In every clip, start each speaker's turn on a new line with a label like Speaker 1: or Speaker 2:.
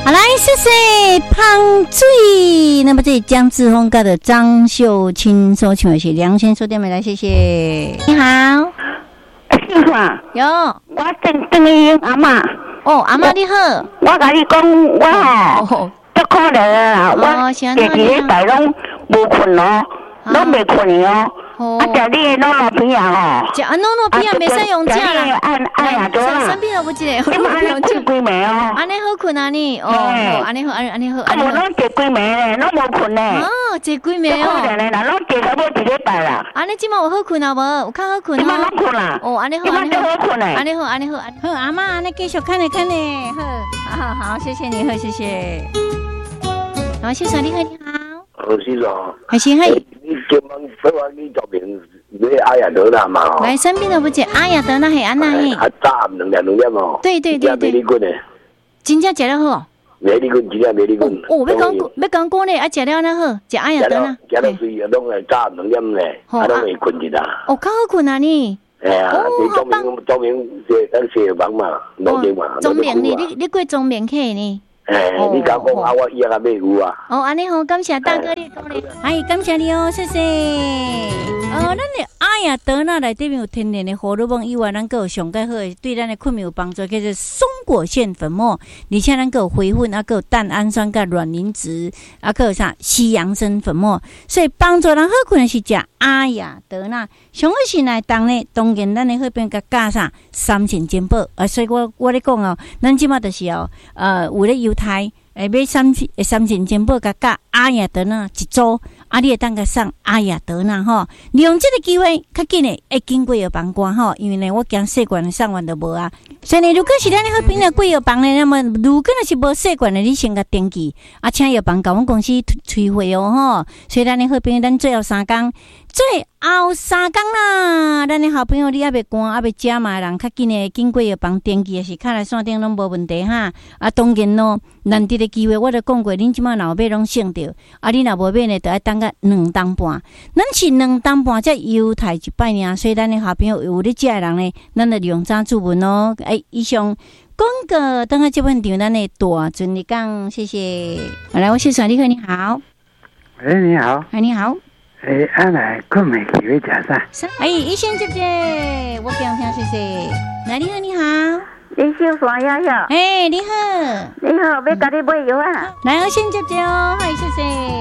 Speaker 1: 好来，谢谢胖嘴。那么这里江志峰家的张秀清收请的是梁先收电话来，谢谢。你好，
Speaker 2: 姓啥？
Speaker 1: 有，
Speaker 2: 我郑英阿嬷。
Speaker 1: 哦，阿嬷你好。
Speaker 2: 我甲你讲，我吼足可怜啦，我第2礼拜拢无困咯，拢未困哦。啊，食你的诺片啊吼，
Speaker 1: 食诺片袂使用食啦，
Speaker 2: 哎呀，多啦，
Speaker 1: 三片都不记得，
Speaker 2: 你妈用食几暝哦？
Speaker 1: 安尼好困啊你，哦，安尼好，安尼好，
Speaker 2: 啊，无拢食几暝咧，拢无困咧。
Speaker 1: 哦，食几暝哦？
Speaker 2: 可怜咧啦，拢食差不多1礼拜啦。
Speaker 1: 安尼即马有好困啊无？有较好困啊？
Speaker 2: 即马拢困啦。
Speaker 1: 哦，安尼好，
Speaker 2: 安尼好困咧。
Speaker 1: 安尼好，安尼好，好，阿嬷安尼继续看咧，好，好，谢谢你，好，谢谢。好，先生你好，你好。
Speaker 3: 先生。
Speaker 1: 还行，嘿。
Speaker 3: 你今晚说话你作名。你阿雅德纳嘛？
Speaker 1: 来，身边都不接阿雅德纳嘿，安娜嘿。
Speaker 3: 啊，早2点哦。
Speaker 1: 对。
Speaker 3: 美丽棍的。
Speaker 1: 真正食了好。
Speaker 3: 美丽棍，真正美丽棍。
Speaker 1: 哦，要讲过咧，啊，食了那好，食阿雅德纳。
Speaker 3: 食了水啊，拢系早2点咧，啊，拢会困一啦。
Speaker 1: 哦，较好困啊你。
Speaker 3: 哎呀，你中明写房嘛，农民嘛。
Speaker 1: 中明你过中明客呢？
Speaker 3: 你讲啊，我以后买牛啊。
Speaker 1: 哦，安尼好，感谢大哥你讲咧，哎，感谢你哦，谢谢。咱的阿雅德纳内底面有天然的荷尔蒙以外，咱个有上介好的对咱的困眠有帮助，叫做松果腺粉末，而且咱个有回粉，个有蛋氨酸、个卵磷脂，个有啥西洋参粉末，所以帮助人好困的是食阿雅德纳。上好是来当呢，当然咱的好边甲加啥3钱珍宝，所以我咧讲哦，咱即马就是哦，有咧犹太。买3钱珍宝甲阿雅德纳一组，你会当甲送阿雅德纳吼，利用这个机会，较紧的会经过药房关吼，因为呢，我惊细罐的送完就无啊。所以呢，如果是咱的好朋友过药房呢，那么如果若是无细罐的，你先甲登记，请药房甲阮公司催货哦吼。所以咱的好朋友，咱最后3天啦，咱的好朋友你还袂赶，还袂食嘛，人较紧的经过药房登记，也是卡来线顶拢无问题哈。当然咯，难得的机会，我都讲过，恁即马若买拢省着，你若无买呢，就要等个2档半。咱是2档半才犹太一摆尔，所以咱的好朋友有咧食的人呢，咱就用早注文哦。以上广告，等下这份场咱的大尊你讲，谢谢。来，我先生你好，你好。
Speaker 4: 你好。
Speaker 1: 你好。
Speaker 4: 来困没几位假啥？
Speaker 1: 医生姐姐，我讲听谢谢。来，你好，你好。
Speaker 2: 你姓啥呀？
Speaker 1: 你好。
Speaker 2: 你好，要甲你买药啊？
Speaker 1: 来，医生姐姐哦，谢谢。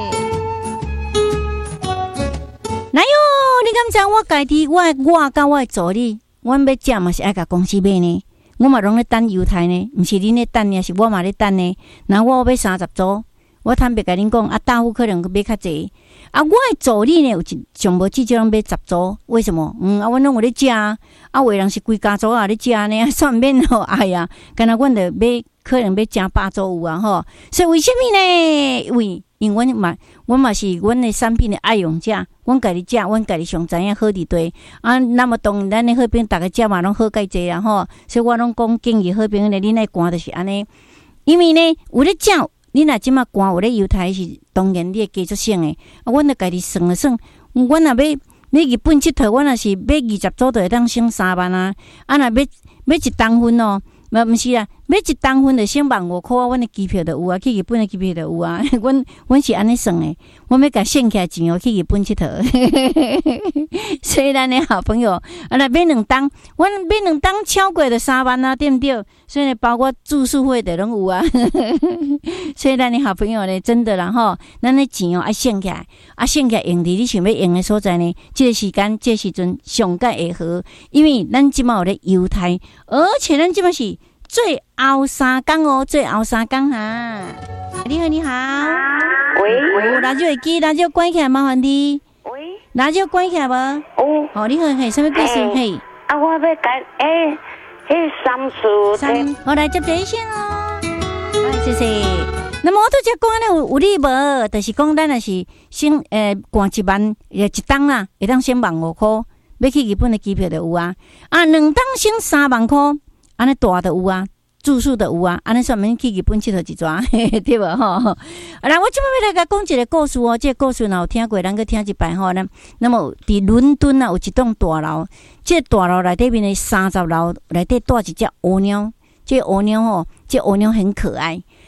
Speaker 1: 来哟，你敢知我家己我甲我的助理，阮要食嘛是爱甲公司买呢。我嘛拢咧等犹太呢，毋是恁咧等呢，是我嘛咧等呢。那我要30组，我坦白甲恁讲，大户可能买较济。我的助理呢有上无至少拢买10组，为什么？阮拢有咧食有的人是规家族咧食呢，算免吼。哎呀，干那阮着买，可能要食8组有啊吼。所以为什么呢？因为阮嘛是阮的产品的爱用者，阮家己食，阮家己上知影好伫对那么当然咱的好朋友逐个食嘛拢好介济啦吼。所以我拢讲建议好朋友呢，恁爱寒就是安尼，因为呢有咧食。你若即马寒有咧犹太是当然你会加足省诶，阮着家己算了算，阮若要日本佚佗，阮若是买20组就会当省3万啊。若买1当分哦，毋是啊，买1当分就省15000啊，阮的机票就有啊，去日本的机票就有啊。阮是安尼算诶，阮要甲省起来钱哦，去日本佚佗。所以咱的好朋友来买2当，阮买2当超过就3万啊，对毋对？所以呢，包括住宿费的拢有啊。所以咱的好朋友呢，真的啦吼，咱的钱哦爱省起来，省起来用伫你想要用的所在呢，这个时间、这个时阵上介会好，因为咱即马有咧犹太，而且咱即马是最后3天哦，最后3天哈。你好，你好。喂。radio会机，radio关起来，麻烦你。
Speaker 2: 喂。
Speaker 1: radio关起来无？哦，你好，嘿，什么故事？嘿。
Speaker 2: 我要改3
Speaker 1: 好来接一线哦。谢谢。那么我都只讲呢有理无，就是讲咱若是省寒1万一当啦，会当省15000，要去日本的机票就有啊。2当省3万块，安尼大就有啊，住宿就有啊，安尼算免去日本佚佗一抓，对无吼？来，我即摆要来甲讲一个故事哦，这个故事若有听过，咱去听一摆吼。那么伫伦敦啊有一栋大楼，这大楼内底面的30楼内底住一只乌鸟，这乌鸟吼，这乌鸟很可爱。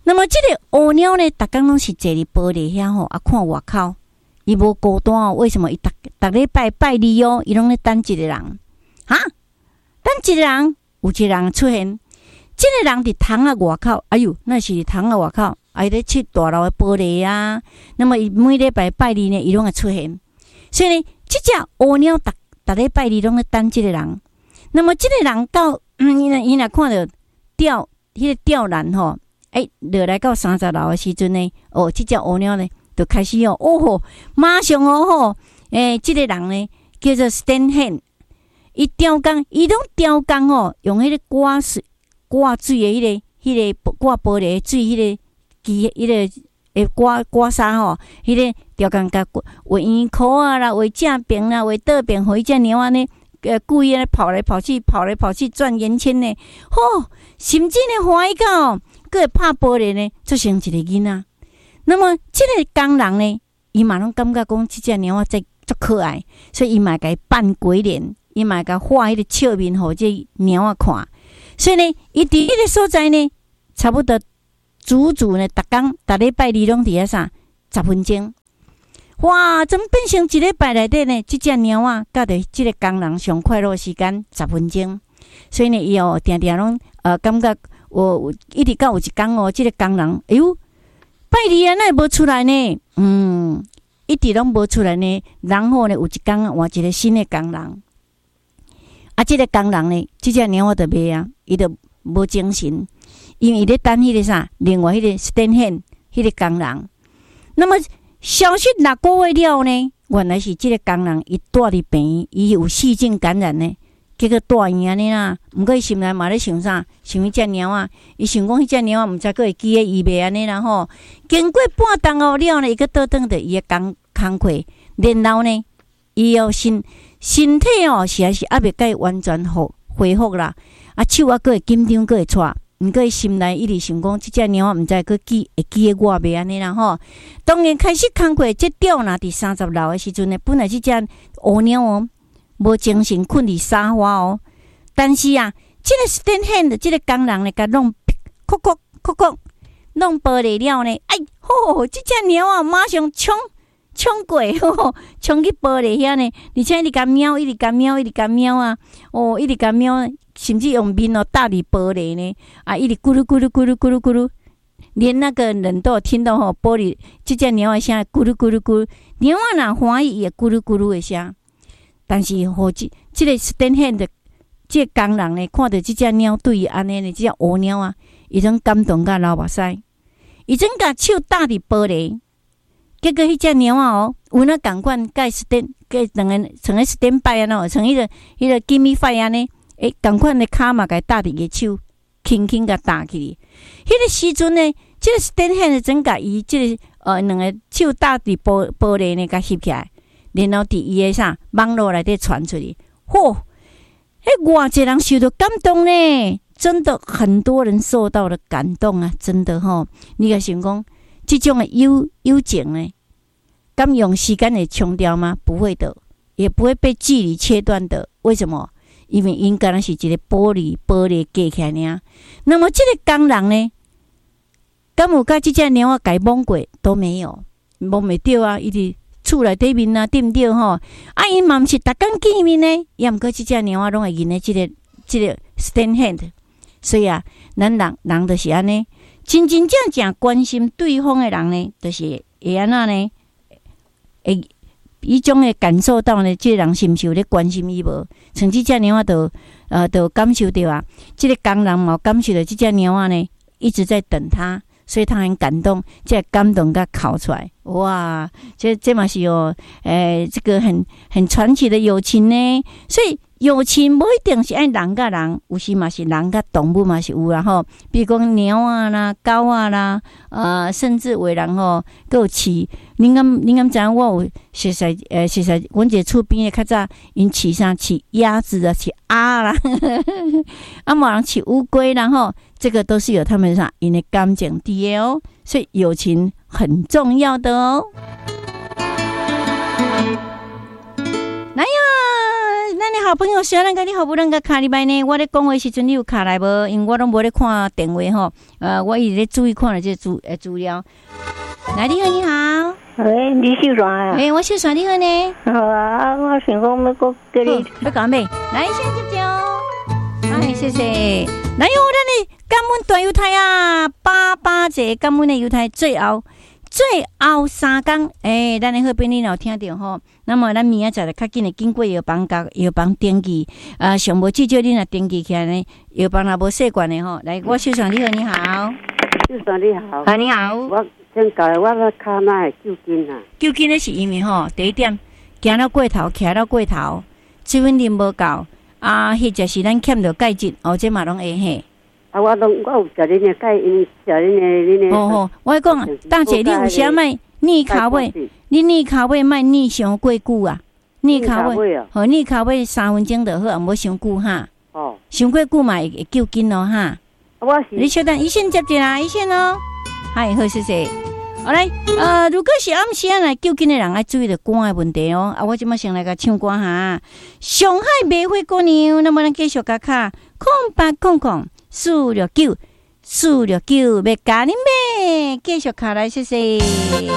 Speaker 1: 那么这个乌鸟呢，逐工拢是坐伫玻璃遐吼，看外口，伊无孤单哦。为什么伊逐礼拜拜二哦，伊拢咧等一个人哈？等一个人，有一个人出现，这个人伫窗仔外口，哎呦，那是窗仔外口，伊咧切大楼的玻璃啊。那么伊每礼拜拜二呢，伊拢会出现。所以呢，这只乌鸟逐礼拜二拢咧等这个人。那么这个人到伊若看到吊迄个吊篮吼。落来到30楼的时阵呢，这只乌鸟呢就开始马上这个人呢叫做 Stan Hand， 伊雕工，伊拢雕工用迄个挂水的迄个挂玻璃的水，迄个机迄个刮痧迄个雕工甲画圆箍啊啦，画正边啦，画倒边，互伊只鸟仔呢故意咧跑来跑去转圆圈呢，心真的欢喜到。个会拍玻璃呢，做成一个囡仔。那么，这个工人呢，伊嘛拢感觉讲，这只鸟仔真足可爱，所以伊嘛甲扮鬼脸，伊嘛甲画迄个笑面，互这鸟仔看。所以呢，伊伫迄个所在呢，差不多足呢，逐礼拜二拢伫遐啥10分钟。哇！怎么变成一礼拜内底呢？这只鸟仔甲着这个工人上快乐的时间10分钟。所以呢，伊定定拢感觉。我一直到有一天这个工人，哎呦，拜二啊，那无出来呢？一直拢无出来呢。然后呢，有一天换一个新的工人，这个工人呢，这只鸟我就袂啊，伊就无精神，因为伊咧等迄个啥，另外迄个 Stan Hand 迄个工人。那么消息6个月了呢，原来是这个工人伊住伫病院，伊有细菌感染呢。结果大院安尼啦，毋过伊心内嘛咧想啥？想迄只鸟仔，伊想讲迄只鸟仔毋知佫会记咧伊袂安尼啦吼。经过半冬后了呢，伊佫倒转着伊诶工课，然后呢，伊身体是还是还未甲伊完全恢复啦。手佫会紧张，佫会喘。毋过伊心内一直想讲，即只鸟仔毋知佫记咧我袂安尼啦吼。当然开始工课，这吊若伫30楼诶时阵呢，本来即只乌鸟无精神困伫沙发但是啊，这个 Stan Hand 这个工人呢，甲弄叩弄玻璃了呢，这只鸟啊，马上冲过，冲去玻璃遐呢，而且一直甲喵，一直甲喵啊，一直甲喵，甚至用面搭伫玻璃呢，一直咕噜咕噜咕噜咕噜咕噜，连那个人都有听到玻璃这只鸟的声咕噜咕噜咕噜，鸟啊若欢喜也咕噜咕噜的声。但是，这个 Stan Hand 这个工人呢，看到这只鸟对伊安尼呢，这只乌鸟啊，伊总感动甲流目屎，伊总甲手搭伫玻璃，结果迄只鸟啊有那共款，甲两个像个 Stand by 啊，像迄个 Give me five 安尼，共款的骹嘛，甲搭伫伊手，轻甲搭起。迄个时阵呢，这个 Stan Hand 总甲伊这个两个手搭伫玻璃呢，甲翕起来。然后伫伊个啥网络内底传出去，偌济人受到感动呢，真的很多人受到了感动啊，真的你甲想讲，这种的友情呢，敢用时间来冲掉吗？不会的，也不会被距离切断的。为什么？因为因敢若是一个玻璃架起来尔。那么这个工人呢，敢有甲这只鸟仔改摸过都没有，摸袂着啊，伊直。厝内底面啊，对毋对伊嘛毋是逐工见面呢，也毋过即只鸟仔拢会认得即个 Stan Hand， 所以啊，咱人就是安尼，真正关心对方的人呢，就是会安那呢，会伊种会感受到呢，即个人是毋是有咧关心伊无？像即只鸟仔就感受到啊，即个工人嘛感受到即只鸟仔呢一直在等他。所以他很感动，这感动甲哭出来，哇！这嘛是这个很传奇的友情呢。所以友情不一定是爱人甲人，有时嘛是人甲动物嘛是有啦吼。比如讲鸟啊啦、狗啊啦，甚至有人佫有饲。您敢知影？我有实在，阮一个厝边的较早，因饲啥？饲鸭子啊，饲鸭啦，嘛人饲乌龟啦吼。这个都是有他们因的感情伫的所以友情很重要的来呀，咱的好朋友，虽然跟你好不容易卡入来呢，我咧讲话时阵你有卡来无？因为我拢无咧看电话吼，我一直咧注意看了这资料。来，你好，你好。
Speaker 5: 喂，你秀爽啊？
Speaker 1: 我秀爽，你好呢？
Speaker 5: 好啊，我想讲要个给你，
Speaker 1: 要讲咩？来，先接哦。谢谢。来哟，咱的感恩大犹太啊，88节感恩的犹太最后3天，咱的好朋友有听到吼。那么咱明仔载就较紧的经过药房登记，上无至少你若登记起来呢，药房若无习惯的吼。来，我秀爽你好，你好。
Speaker 5: 秀爽你好。
Speaker 1: 你好。
Speaker 5: 我先教我个骹那揪筋啊。
Speaker 1: 揪筋的是因为吼，第一点，行了过头，徛了过头，水分啉无够，迄就是咱欠着钙质，这嘛拢会嘿。
Speaker 5: 我有食恁的钙，因食恁的。
Speaker 1: 哦，我讲，大姐，你有啥卖逆口味？你逆口味卖逆伤过久啊？逆口味，好，逆口味3分钟就好，唔好伤久哈。哦，伤过久嘛会揪筋咯哈。你稍等，医生接一啦，医生哦。好，谢谢。好来，如果是暗时来揪筋的人，要注意着肝的问题哦。我即马先来个唱歌哈。上海玫瑰姑娘，那么咱继续加卡0800469469，要加恁买，继续卡来，谢谢。